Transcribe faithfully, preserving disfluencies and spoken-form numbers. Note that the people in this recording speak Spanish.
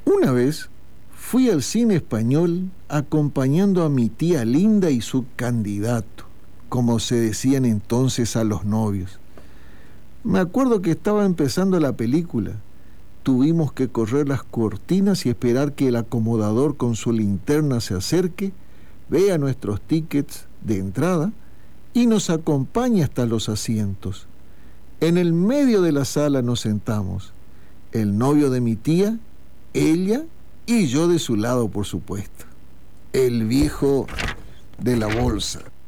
Una vez fui al cine español acompañando a mi tía Linda y su candidato, como se decían entonces a los novios. Me acuerdo que estaba empezando la película. Tuvimos que correr las cortinas y esperar que el acomodador con su linterna se acerque, vea nuestros tickets de entrada y nos acompañe hasta los asientos. En el medio de la sala nos sentamos, el novio de mi tía, ella y yo de su lado, por supuesto. El viejo de la bolsa.